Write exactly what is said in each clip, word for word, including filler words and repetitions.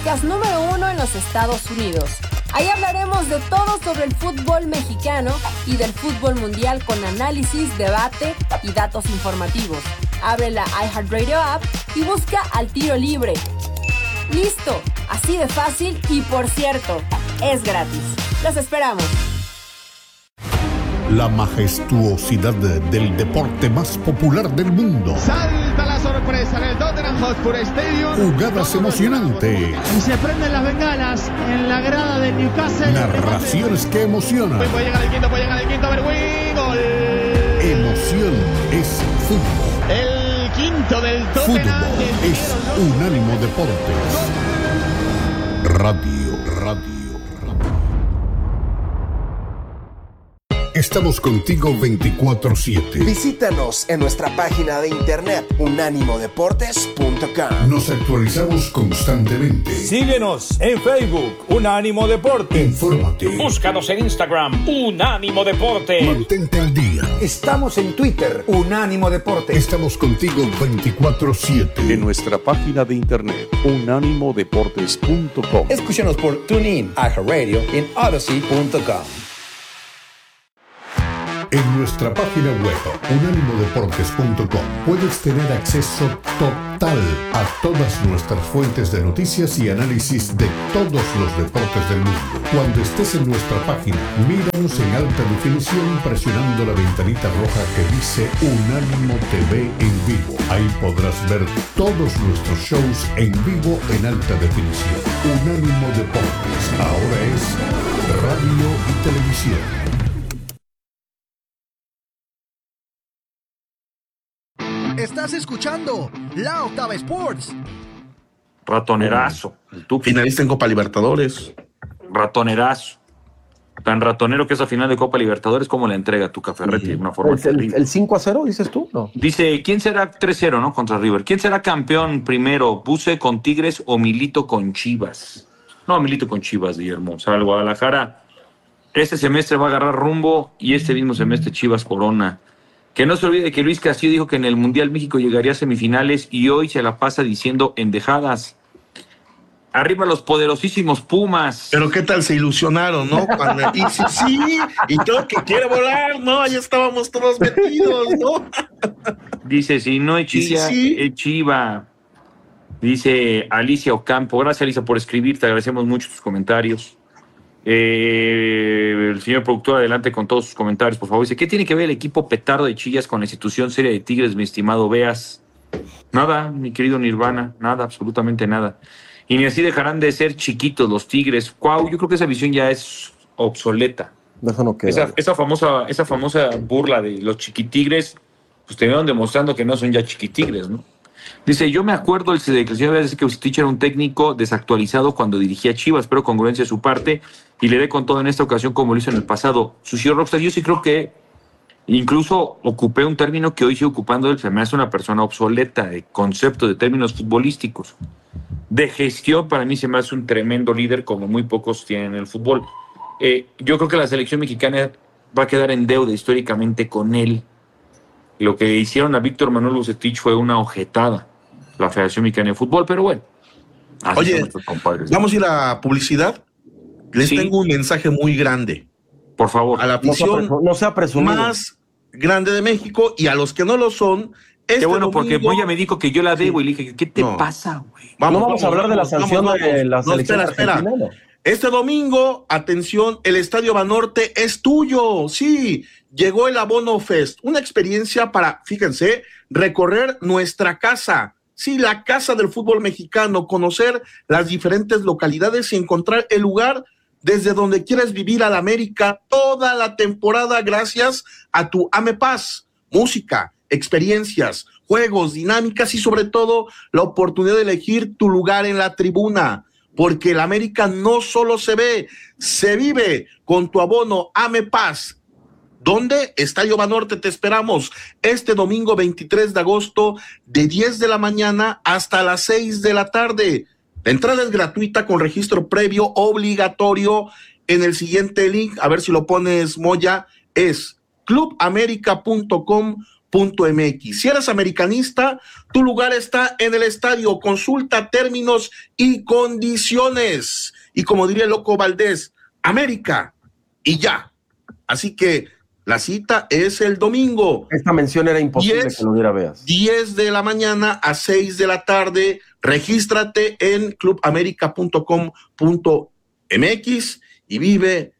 podcast número uno en los Estados Unidos. Ahí hablaremos de todo sobre el fútbol mexicano y del fútbol mundial con análisis, debate y datos informativos. Abre la iHeartRadio app y busca Al Tiro Libre. ¡Listo! Así de fácil y, por cierto, es gratis. ¡Los esperamos! La majestuosidad del deporte más popular del mundo. Salta la sorpresa en el Tottenham Hotspur Stadium. Jugadas emocionantes. Y se prenden las bengalas en la grada de Newcastle. Narraciones que emocionan. Puede llegar el quinto, puede llegar el quinto, Berwin. Gol. Emoción es fútbol. El quinto del Tottenham. Fútbol es Unánimo Deportes. Radio, radio. Estamos contigo veinticuatro siete. Visítanos en nuestra página de internet unánimo deportes punto com. Nos actualizamos constantemente. Síguenos en Facebook, Unánimo Deportes. Infórmate. Búscanos en Instagram, Unánimo Deportes. Mantente al día. Estamos en Twitter, Unánimo Deportes. Estamos contigo veinticuatro siete. En nuestra página de internet, unánimo deportes punto com. Escúchanos por TuneIn, iHeartRadio en Odyssey punto com. En nuestra página web, unánimo deportes punto com, puedes tener acceso total a todas nuestras fuentes de noticias y análisis de todos los deportes del mundo. Cuando estés en nuestra página, míranos en alta definición presionando la ventanita roja que dice Unánimo T V en vivo. Ahí podrás ver todos nuestros shows en vivo en alta definición. Unánimo Deportes, ahora es radio y televisión. Estás escuchando La Octava Sports. Ratonerazo. Finalista en Copa Libertadores. Ratonerazo. Tan ratonero que esa final de Copa Libertadores como la entrega tu Cafferretti de una forma el, terrible. El cinco a cero, dices tú, ¿no? Dice, ¿quién será tres cero, no? Contra River. ¿Quién será campeón primero? ¿Buse con Tigres o Milito con Chivas? No, Milito con Chivas, Guillermo. O sea, el Guadalajara este semestre va a agarrar rumbo y este mismo semestre Chivas corona. Que no se olvide que Luis Castillo dijo que en el Mundial México llegaría a semifinales y hoy se la pasa diciendo endejadas. Arriba los poderosísimos Pumas. Pero qué tal se ilusionaron, ¿no? Cuando aquí sí, sí, y todo que quiere volar, ¿no? Ahí estábamos todos metidos, ¿no? Dice, si no es Chilla, sí, sí. es Chiva. Dice Alicia Ocampo. Gracias, Alicia, por escribir. Te agradecemos mucho tus comentarios. Eh, el señor productor, adelante con todos sus comentarios, por favor. Dice, ¿qué tiene que ver el equipo petardo de Chillas con la institución seria de Tigres, mi estimado Beas? Nada, mi querido Nirvana, nada, absolutamente nada. Y ni así dejarán de ser chiquitos los Tigres. Cuau, yo creo que esa visión ya es obsoleta. Déjalo que esa, esa famosa, esa famosa burla de los chiquitigres, pues terminaron demostrando que no son ya chiquitigres, ¿no? Dice, yo me acuerdo de que el señor dice que Bucetich era un técnico desactualizado cuando dirigía Chivas, pero congruencia de su parte y le dé con todo en esta ocasión como lo hizo en el pasado. Sucio Rockstar, yo sí creo que incluso ocupé un término que hoy sigo ocupando él, se me hace una persona obsoleta de concepto de términos futbolísticos. De gestión, para mí se me hace un tremendo líder como muy pocos tienen en el fútbol. Eh, yo creo que la selección mexicana va a quedar en deuda históricamente con él. Lo que hicieron a Víctor Manuel Bucetich fue una ojetada, la Federación Mexicana de Fútbol, pero bueno. Oye, vamos a ir a publicidad. Les sí. tengo un mensaje muy grande. Por favor. A la afición no, no sea presumido. Más grande de México y a los que no lo son. Este Qué bueno, domingo, porque Moya me dijo que yo la debo sí. y le dije, ¿qué te no. pasa, güey? Vamos, no vamos a hablar vamos, de la sanción vamos, vamos. de la selección no, espera, espera. argentina. Este domingo, atención, el Estadio Banorte es tuyo. Sí, llegó el Abono Fest, una experiencia para, fíjense, recorrer nuestra casa. Sí, la casa del fútbol mexicano, conocer las diferentes localidades y encontrar el lugar desde donde quieres vivir a la América toda la temporada gracias a tu AMEPAS. Música, experiencias, juegos, dinámicas y sobre todo la oportunidad de elegir tu lugar en la tribuna. Porque el América no solo se ve, se vive con tu abono AMEPAS. ¿Dónde? Estadio Banorte, te esperamos este domingo veintitrés de agosto de diez de la mañana hasta las seis de la tarde. La entrada es gratuita con registro previo obligatorio en el siguiente link, a ver si lo pones, Moya, es club america punto com punto m x. Si eres americanista, tu lugar está en el estadio. Consulta términos y condiciones. Y como diría el Loco Valdés, América y ya. Así que la cita es el domingo. Esta mención era imposible diez, que lo hubiera veas. diez de la mañana a seis de la tarde. Regístrate en club america punto com punto m x y vive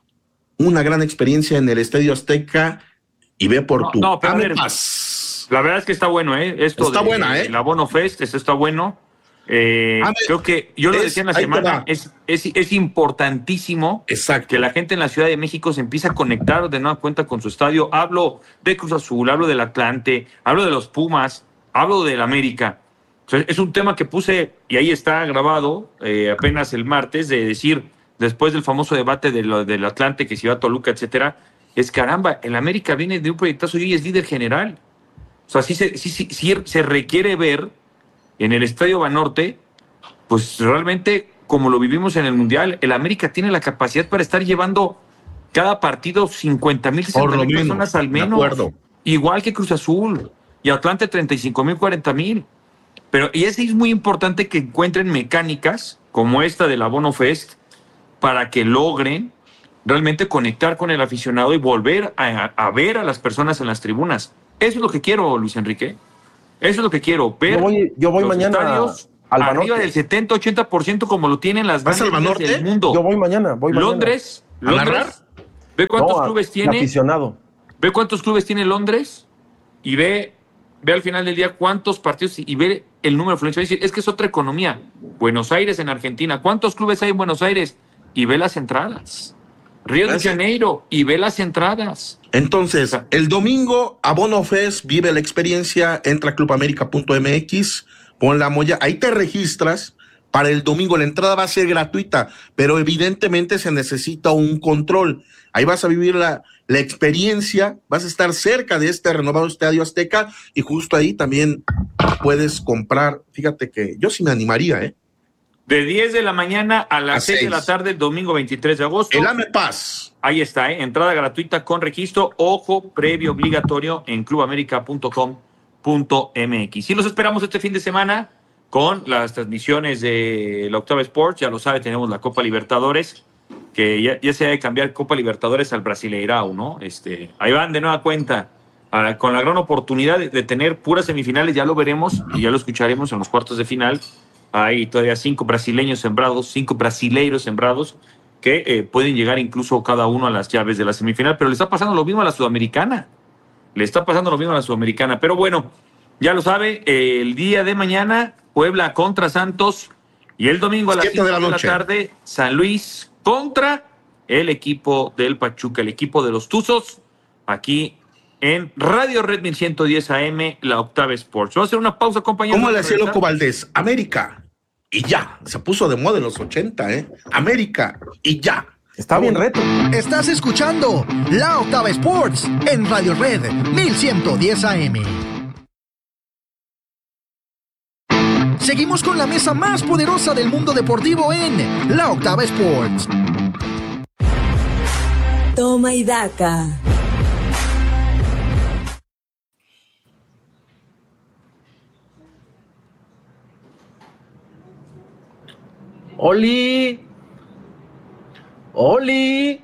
una gran experiencia en el Estadio Azteca y ve por no, tu no, pero a ver, Amepas. La verdad es que está bueno, ¿eh? Esto está de, buena, ¿eh? La Bono Fest, esto está bueno. Eh, ver, creo que yo lo es, decía en la semana, es, es, es importantísimo Exacto. que la gente en la Ciudad de México se empiece a conectar de nueva cuenta con su estadio. Hablo de Cruz Azul, hablo del Atlante, hablo de los Pumas, hablo del América. O sea, es un tema que puse, y ahí está grabado eh, apenas el martes, de decir, después del famoso debate de lo, del Atlante, que se iba a Toluca, etcétera, es caramba, el América viene de un proyectazo y hoy es líder general. O sea, sí se, sí, sí, sí se requiere ver en el Estadio Banorte, pues realmente, como lo vivimos en el Mundial, el América tiene la capacidad para estar llevando cada partido cincuenta mil, sesenta mil personas al menos. Igual que Cruz Azul y Atlante treinta y cinco mil, cuarenta mil. Pero, y es muy importante que encuentren mecánicas como esta de la Bono Fest para que logren realmente conectar con el aficionado y volver a, a ver a las personas en las tribunas. Eso es lo que quiero, Luis Enrique. Eso es lo que quiero, ver yo voy, yo voy los mañana estadios al arriba Banorte. del setenta, ochenta por ciento como lo tienen las ¿Vas al grandes ligas Banorte? del mundo. Yo voy mañana, voy mañana. Londres, ¿A narrar? Londres, ve cuántos no, clubes tiene. Aficionado. Ve cuántos clubes tiene Londres y ve, ve al final del día cuántos partidos y ve el número de influencia. Es decir, es que es otra economía. Buenos Aires en Argentina. ¿Cuántos clubes hay en Buenos Aires? Y ve las entradas. Río de Janeiro y ve las entradas. Entonces, el domingo a Bono Fest, vive la experiencia, entra a club america punto m x, pon la molla, ahí te registras. Para el domingo la entrada va a ser gratuita, pero evidentemente se necesita un control. Ahí vas a vivir la, la experiencia, vas a estar cerca de este renovado Estadio Azteca y justo ahí también puedes comprar. Fíjate que yo sí me animaría, ¿eh? De diez de la mañana a las A seis de la tarde, el domingo veintitrés de agosto. El Amepas. Ahí está, ¿eh? Entrada gratuita con registro, ojo, previo obligatorio en club america punto com punto m x. Y los esperamos este fin de semana con las transmisiones de la Octava Sports. Ya lo sabe, tenemos la Copa Libertadores, que ya, ya se debe cambiar Copa Libertadores al Brasileirao, ¿no? Este, ahí van de nueva cuenta, a, con la gran oportunidad de, de tener puras semifinales. Ya lo veremos y ya lo escucharemos en los cuartos de final. Hay todavía cinco brasileños sembrados, cinco brasileiros sembrados, que eh, pueden llegar incluso cada uno a las llaves de la semifinal, pero le está pasando lo mismo a la Sudamericana. Le está pasando lo mismo a la Sudamericana. Pero bueno, ya lo sabe, eh, el día de mañana, Puebla contra Santos, y el domingo a las cinco de la, de la tarde, San Luis contra el equipo del Pachuca, el equipo de los Tuzos, aquí en Radio Red mil ciento diez A M, la Octava Sports. Vamos a hacer una pausa, compañeros. ¿Cómo le hacía Loco Valdés? América y ya. Se puso de moda en los ochenta, ¿eh? América y ya. Está bien reto. Estás escuchando La Octava Sports en Radio Red mil ciento diez A M. Seguimos con la mesa más poderosa del mundo deportivo en La Octava Sports. Toma y daca. ¡Oli! ¡Oli!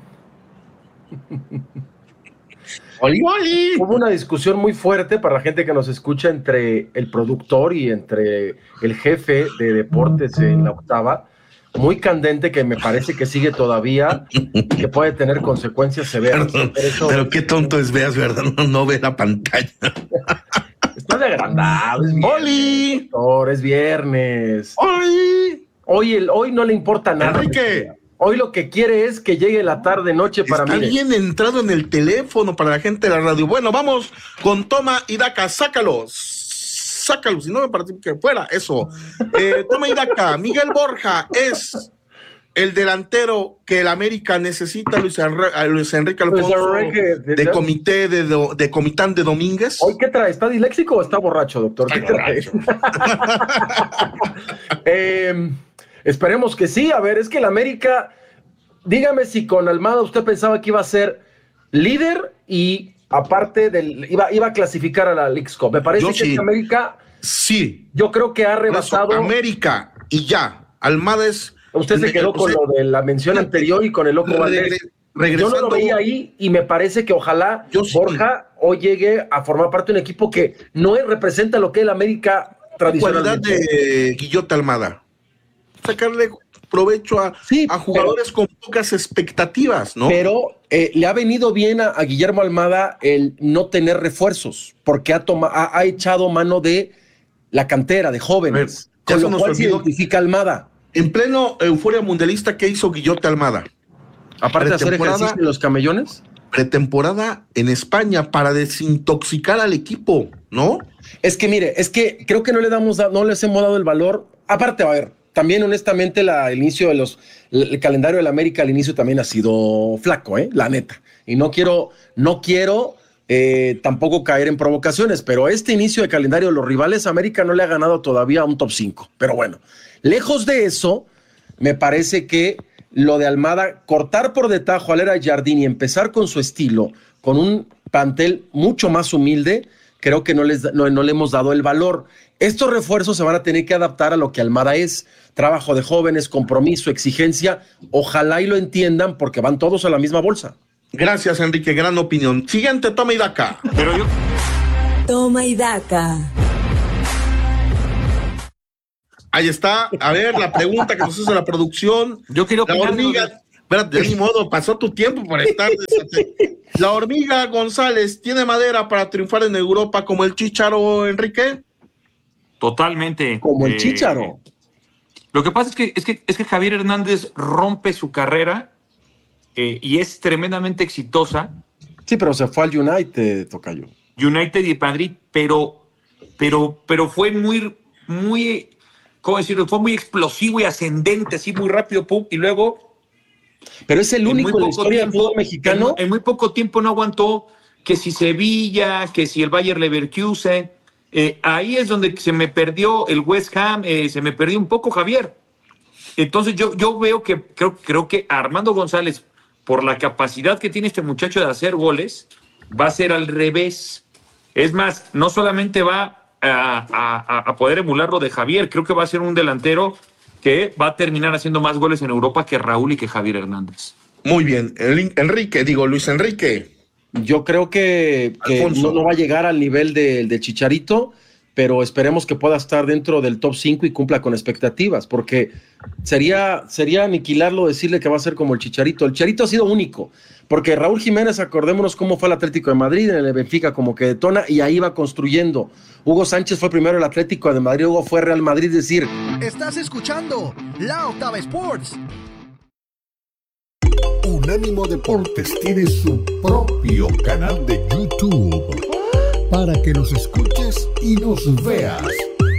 ¡Oli, oli! Hubo una discusión muy fuerte para la gente que nos escucha entre el productor y entre el jefe de deportes en la Octava, muy candente, que me parece que sigue todavía y que puede tener consecuencias severas. Perdón, eso, pero qué tonto es Veas, ¿verdad? No, no ve la pantalla. Está de agrandado. Es viernes, ¡Oli! Doctor, es viernes. ¡Oli! Hoy, el, hoy no le importa nada. Enrique. Hoy lo que quiere es que llegue la tarde, noche para mí. Está bien entrado en el teléfono para la gente de la radio. Bueno, vamos con Toma y Daca. Sácalos. Sácalos. Si no me parece que fuera eso. Eh, Toma y Daca. Miguel Borja es el delantero que el América necesita. Luis, Enri- Luis Enrique Alfonso, Luis Enrique, de, de comité de, do, de Comitán de Domínguez. ¿Hoy qué trae? ¿Está disléxico o está borracho, doctor? ¿Qué trae? eh, esperemos que sí. A ver, es que el América, dígame si con Almada usted pensaba que iba a ser líder y aparte del, iba, iba a clasificar a la Leagues Cup. Me parece Yo que sí. este América, sí, yo creo que ha rebasado. Eso, América y ya. Almada es. Usted se quedó con lo de la mención anterior y con el Loco Valdés. Yo no lo veía ahí y me parece que ojalá Yo sí. Borja hoy llegue a formar parte de un equipo que no es, representa lo que es el América tradicionalmente. Cualidad de Guillote Almada. Sacarle provecho a, sí, a jugadores pero, con pocas expectativas, ¿no? Pero eh, le ha venido bien a, a Guillermo Almada el no tener refuerzos, porque ha, toma, ha, ha echado mano de la cantera, de jóvenes, ver, con lo cual se identifica Almada. En pleno euforia mundialista, ¿qué hizo Guillote Almada? Aparte de hacer ejercicio en los camellones. Pretemporada en España para desintoxicar al equipo, ¿no? Es que mire, es que creo que no le damos, no les hemos dado el valor. Aparte, a ver, también honestamente la, el inicio de los, el calendario del América al inicio también ha sido flaco, ¿eh? La neta. Y no quiero, no quiero eh, tampoco caer en provocaciones, pero este inicio de calendario de los rivales, América no le ha ganado todavía un top cinco. Pero bueno, lejos de eso, me parece que lo de Almada, cortar por de tajo a Lera Jardín y empezar con su estilo, con un plantel mucho más humilde, creo que no, les, no, no le hemos dado el valor. Estos refuerzos se van a tener que adaptar a lo que Almada es, trabajo de jóvenes, compromiso, exigencia, ojalá y lo entiendan porque van todos a la misma bolsa. Gracias, Enrique, gran opinión. Siguiente, toma y daca. Pero yo... Toma y daca. Ahí está, a ver, la pregunta que nos hace la producción. Yo quiero la hormiga, de... espérate, de ni modo, pasó tu tiempo por estar. La hormiga González, ¿tiene madera para triunfar en Europa como el Chícharo, Enrique? Totalmente. Como el eh, Chícharo. Lo que pasa es que, es que, es que Javier Hernández rompe su carrera eh, y es tremendamente exitosa. Sí, pero se fue al United, tocayo. United y Madrid, pero, pero, pero fue muy, muy... ¿Cómo decirlo? Fue muy explosivo y ascendente, así muy rápido, pum, y luego... Pero es el único en la historia del fútbol mexicano. En, en muy poco tiempo no aguantó que si Sevilla, que si el Bayer Leverkusen. Eh, ahí es donde se me perdió el West Ham, eh, se me perdió un poco Javier. Entonces yo, yo veo que creo, creo que Armando González, por la capacidad que tiene este muchacho de hacer goles, va a ser al revés. Es más, no solamente va... A, a, a poder emular lo de Javier, creo que va a ser un delantero que va a terminar haciendo más goles en Europa que Raúl y que Javier Hernández. Muy bien, El, Enrique, digo Luis Enrique. Yo creo que, que no, no va a llegar al nivel del de Chicharito, pero esperemos que pueda estar dentro del top cinco y cumpla con expectativas, porque sería, sería aniquilarlo decirle que va a ser como el Chicharito. El Chicharito ha sido único, porque Raúl Jiménez, acordémonos cómo fue el Atlético de Madrid, en el Benfica como que detona y ahí va construyendo. Hugo Sánchez fue primero el Atlético de Madrid, Hugo fue Real Madrid, es decir... Estás escuchando La Octava Sports. Unánimo Deportes tiene su propio canal de YouTube para que nos escuches y nos veas.